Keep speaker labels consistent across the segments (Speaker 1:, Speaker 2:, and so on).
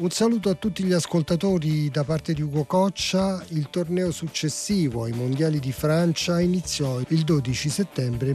Speaker 1: Un saluto a tutti gli ascoltatori da parte di Ugo Coccia. Il torneo successivo ai Mondiali di Francia iniziò il 12 settembre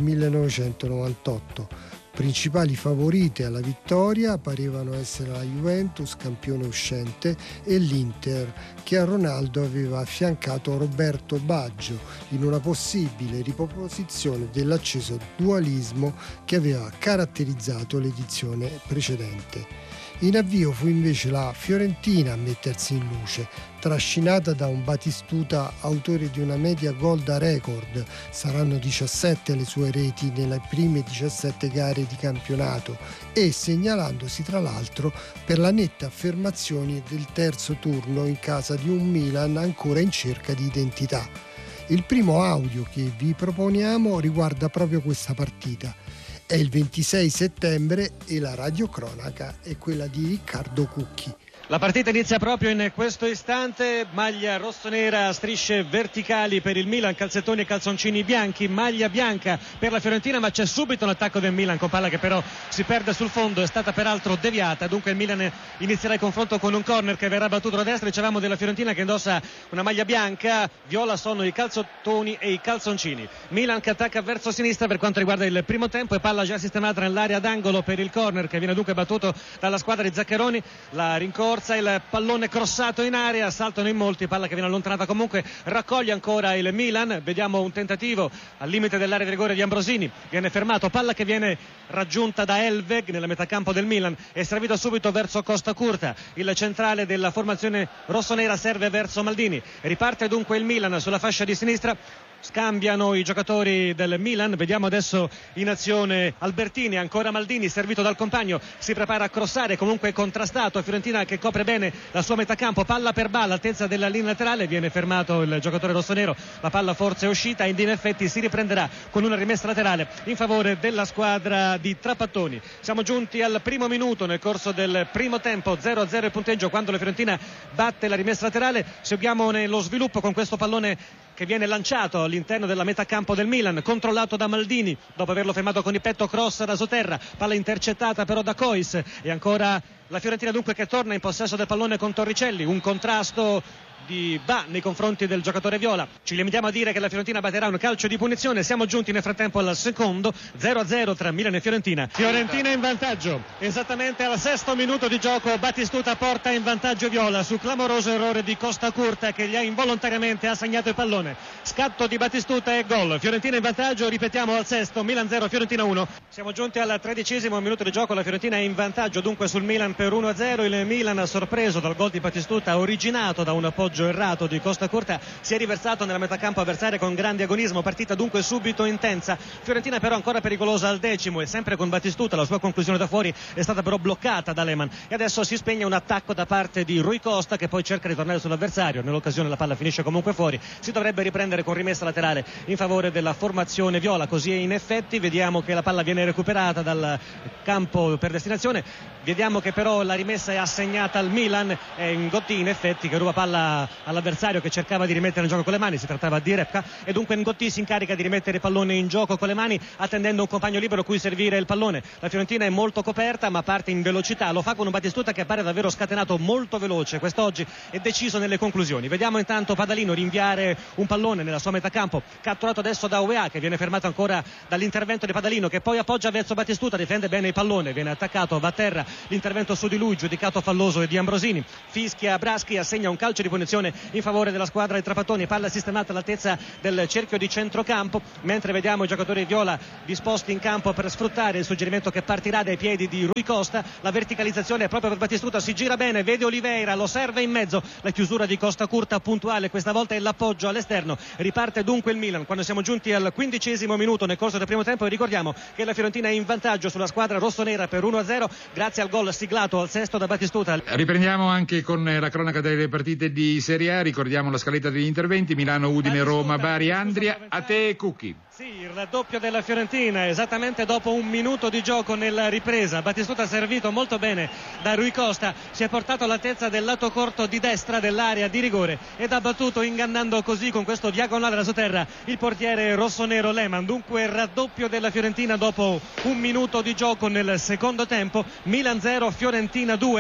Speaker 1: 1998. Principali favorite alla vittoria parevano essere la Juventus, campione uscente, e l'Inter, che a Ronaldo aveva affiancato Roberto Baggio in una possibile riproposizione dell'acceso dualismo che aveva caratterizzato l'edizione precedente. In avvio fu invece la Fiorentina a mettersi in luce, trascinata da un Batistuta autore di una media gol da record. Saranno 17 le sue reti nelle prime 17 gare di campionato e segnalandosi tra l'altro per la netta affermazione del terzo turno in casa di un Milan ancora in cerca di identità. Il primo audio che vi proponiamo riguarda proprio questa partita. È il 26 settembre e la radiocronaca è quella di Riccardo Cucchi.
Speaker 2: La partita inizia proprio in questo istante, maglia rossonera, strisce verticali per il Milan, calzettoni e calzoncini bianchi, maglia bianca per la Fiorentina, ma c'è subito l'attacco del Milan con palla che però si perde sul fondo, è stata peraltro deviata, dunque il Milan inizierà il confronto con un corner che verrà battuto da destra. Dicevamo della Fiorentina che indossa una maglia bianca, viola sono i calzettoni e i calzoncini. Milan che attacca verso sinistra per quanto riguarda il primo tempo e palla già sistemata nell'area d'angolo per il corner che viene dunque battuto dalla squadra di Zaccheroni. La rincorsa, il pallone crossato in area, saltano in molti, palla che viene allontanata, comunque raccoglie ancora il Milan. Vediamo un tentativo al limite dell'area di rigore di Ambrosini, viene fermato, palla che viene raggiunta da Elveg nella metà campo del Milan, è servito subito verso Costa Curta, il centrale della formazione rossonera serve verso Maldini, riparte dunque il Milan sulla fascia di sinistra. Scambiano i giocatori del Milan, vediamo adesso in azione Albertini, ancora Maldini servito dal compagno, si prepara a crossare, comunque contrastato, Fiorentina che copre bene la sua metà campo, palla per Balla, altezza della linea laterale, viene fermato il giocatore rossonero, la palla forse è uscita ed in effetti si riprenderà con una rimessa laterale in favore della squadra di Trapattoni. Siamo giunti al primo minuto nel corso del primo tempo, 0-0 il punteggio quando la Fiorentina batte la rimessa laterale. Seguiamo nello sviluppo con questo pallone che viene lanciato all'interno della metà campo del Milan, controllato da Maldini dopo averlo fermato con il petto, cross da Soterra, palla intercettata però da Cois e ancora la Fiorentina dunque che torna in possesso del pallone con Torricelli, un contrasto di Ba nei confronti del giocatore viola. Ci limitiamo a dire che la Fiorentina batterà un calcio di punizione. Siamo giunti nel frattempo al secondo, 0-0 tra Milan e Fiorentina. Fiorentina in vantaggio esattamente al sesto minuto di gioco. Batistuta porta in vantaggio viola su clamoroso errore di Costa Curta che gli ha involontariamente assegnato il pallone. Scatto di Batistuta e gol. Fiorentina in vantaggio, ripetiamo al sesto, Milan 0 Fiorentina 1. Siamo giunti al 13° minuto di gioco, la Fiorentina è in vantaggio dunque sul Milan per 1-0. Il Milan, sorpreso dal gol di Batistuta originato da un appoggio errato di Costa Curta, si è riversato nella metà campo avversaria con grande agonismo, partita dunque subito intensa. Fiorentina però ancora pericolosa al decimo e sempre con Batistuta, la sua conclusione da fuori è stata però bloccata da Lehmann e adesso si spegne un attacco da parte di Rui Costa che poi cerca di tornare sull'avversario, nell'occasione la palla finisce comunque fuori, si dovrebbe riprendere con rimessa laterale in favore della formazione viola, così è in effetti. Vediamo che la palla viene recuperata dal campo per destinazione, vediamo che però la rimessa è assegnata al Milan, è Ngotti in effetti che ruba palla all'avversario che cercava di rimettere in gioco con le mani, si trattava di Repka e dunque Ngotti si incarica di rimettere il pallone in gioco con le mani attendendo un compagno libero cui servire il pallone. La Fiorentina è molto coperta ma parte in velocità, lo fa con un Batistuta che appare davvero scatenato, molto veloce quest'oggi e deciso nelle conclusioni. Vediamo intanto Padalino rinviare un pallone nella sua metà campo, catturato adesso da UEA che viene fermato ancora dall'intervento di Padalino che poi appoggia verso Batistuta, difende bene il pallone, viene attaccato, va a terra l'intervento su di lui giudicato falloso e di Ambrosini, fischia Braschi, assegna un calcio di punizione in favore della squadra di Trapattoni, palla sistemata all'altezza del cerchio di centrocampo, mentre vediamo i giocatori viola disposti in campo per sfruttare il suggerimento che partirà dai piedi di Rui Costa. La verticalizzazione è proprio per Batistuta, si gira bene, vede Oliveira, lo serve in mezzo, la chiusura di Costa Curta puntuale, questa volta è l'appoggio all'esterno, riparte dunque il Milan quando siamo giunti al 15° minuto nel corso del primo tempo e ricordiamo che la Fiorentina è in vantaggio sulla squadra rossonera per 1-0 grazie al gol siglato al sesto da Batistuta.
Speaker 3: Riprendiamo anche con la cronaca delle partite di Serie A, ricordiamo la scaletta degli interventi: Milano, Udine, Roma, Bari, Andria. A te Cucchi.
Speaker 2: Sì, il raddoppio della Fiorentina esattamente dopo un minuto di gioco nella ripresa. Batistuta servito molto bene da Rui Costa, si è portato all'altezza del lato corto di destra dell'area di rigore ed ha battuto ingannando così con questo diagonale da sotterra il portiere rossonero Lehmann. Dunque raddoppio della Fiorentina dopo un minuto di gioco nel secondo tempo. Milan 0 Fiorentina 2.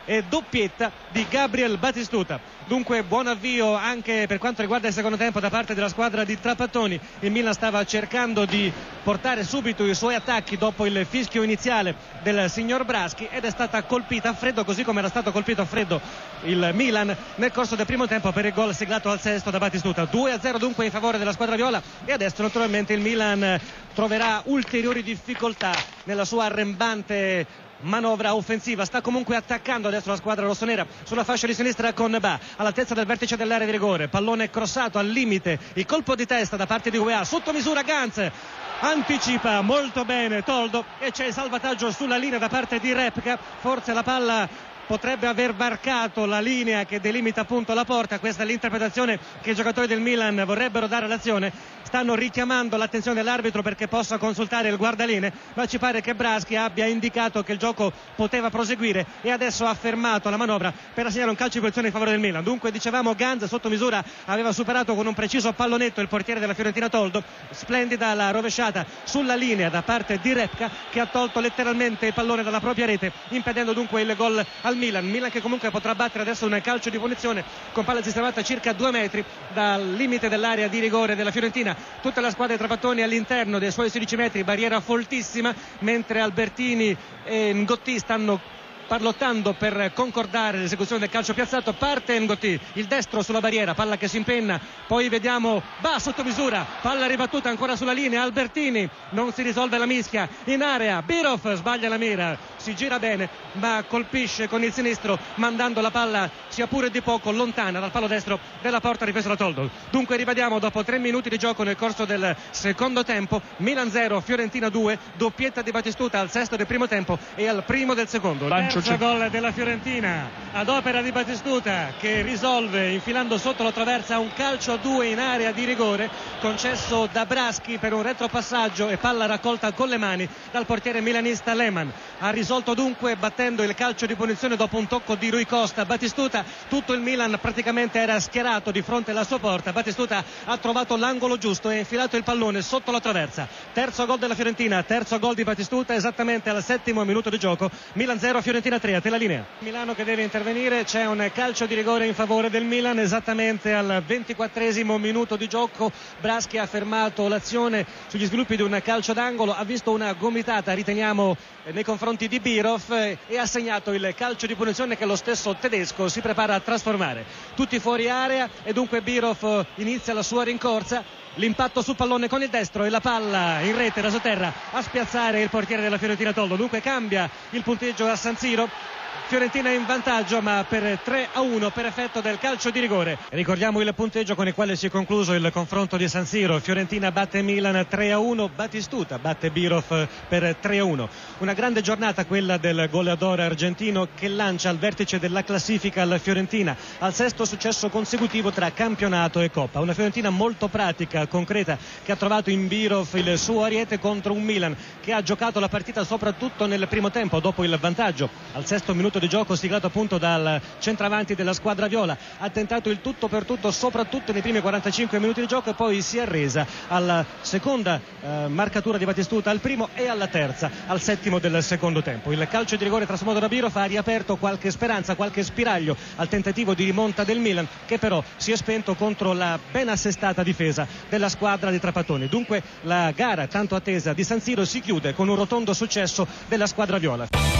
Speaker 2: e doppietta di Gabriel Batistuta. Dunque buon avvio anche per quanto riguarda il secondo tempo da parte della squadra di Trapattoni. Il Milan stava cercando di portare subito i suoi attacchi dopo il fischio iniziale del signor Braschi, ed è stata colpita a freddo, così come era stato colpito a freddo il Milan nel corso del primo tempo per il gol siglato al sesto da Batistuta. 2-0 dunque in favore della squadra viola, e adesso naturalmente il Milan troverà ulteriori difficoltà nella sua arrembante manovra offensiva. Sta comunque attaccando adesso la squadra rossonera sulla fascia di sinistra con Ba all'altezza del vertice dell'area di rigore, pallone crossato al limite, il colpo di testa da parte di UEA, sotto misura Ganz, anticipa molto bene Toldo e c'è il salvataggio sulla linea da parte di Repka. Forse la palla potrebbe aver varcato la linea che delimita appunto la porta. Questa è l'interpretazione che i giocatori del Milan vorrebbero dare all'azione. Stanno richiamando l'attenzione dell'arbitro perché possa consultare il guardalinee, ma ci pare che Braschi abbia indicato che il gioco poteva proseguire e adesso ha fermato la manovra per assegnare un calcio di punizione in favore del Milan. Dunque dicevamo Ganz sotto misura aveva superato con un preciso pallonetto il portiere della Fiorentina Toldo. Splendida la rovesciata sulla linea da parte di Repka, che ha tolto letteralmente il pallone dalla propria rete, impedendo dunque il gol al Milan. Milan che comunque potrà battere adesso un calcio di punizione con palla sistemata a circa 2 metri dal limite dell'area di rigore della Fiorentina. Tutta la squadra di Trapattoni all'interno dei suoi 16 metri, barriera foltissima, mentre Albertini e Ngotti stanno parlottando per concordare l'esecuzione del calcio piazzato. Parte Ngotti, il destro sulla barriera, palla che si impenna, poi vediamo Ba sotto misura, palla ribattuta ancora sulla linea, Albertini, non si risolve la mischia in area, Birov sbaglia la mira, si gira bene ma colpisce con il sinistro mandando la palla sia pure di poco lontana dal palo destro della porta ripreso da Toldo. Dunque rivediamo dopo 3 minuti di gioco nel corso del secondo tempo, Milan 0 Fiorentina 2, doppietta di Batistuta al sesto del primo tempo e al primo del secondo. Terzo gol della Fiorentina ad opera di Batistuta, che risolve infilando sotto la traversa un calcio a 2 in area di rigore concesso da Braschi per un retropassaggio e palla raccolta con le mani dal portiere milanista Lehmann. Ha risolto dunque battendo il calcio di punizione dopo un tocco di Rui Costa. Batistuta, tutto il Milan praticamente era schierato di fronte alla sua porta. Batistuta ha trovato l'angolo giusto e ha infilato il pallone sotto la traversa. Terzo gol della Fiorentina, terzo gol di Batistuta esattamente al 7° minuto di gioco. Milan 0 Fiorentina 3. A te la linea. Milano che deve intervenire, c'è un calcio di rigore in favore del Milan esattamente al 24° minuto di gioco. Braschi ha fermato l'azione sugli sviluppi di un calcio d'angolo, ha visto una gomitata, riteniamo, nei confronti di Birov e ha segnato il calcio di punizione che lo stesso tedesco si prepara a trasformare. Tutti fuori area e dunque Birov inizia la sua rincorsa. L'impatto sul pallone con il destro e la palla in rete rasoterra a spiazzare il portiere della Fiorentina Toldo. Dunque cambia il punteggio a San Siro. Fiorentina in vantaggio ma per 3-1 per effetto del calcio di rigore. Ricordiamo il punteggio con il quale si è concluso il confronto di San Siro. Fiorentina batte Milan 3-1, Batistuta batte Birov per 3-1. Una grande giornata quella del goleador argentino che lancia al vertice della classifica la Fiorentina al sesto successo consecutivo tra campionato e Coppa. Una Fiorentina molto pratica, concreta, che ha trovato in Birov il suo ariete contro un Milan che ha giocato la partita soprattutto nel primo tempo dopo il vantaggio al sesto minuto di gioco siglato appunto dal centravanti della squadra viola. Ha tentato il tutto per tutto soprattutto nei primi 45 minuti di gioco e poi si è arresa alla seconda marcatura di Batistuta, al primo e alla terza al 7° del secondo tempo. Il calcio di rigore trasformato da Birov ha riaperto qualche speranza, qualche spiraglio al tentativo di rimonta del Milan, che però si è spento contro la ben assestata difesa della squadra di Trapattoni. Dunque la gara tanto attesa di San Siro si chiude con un rotondo successo della squadra viola.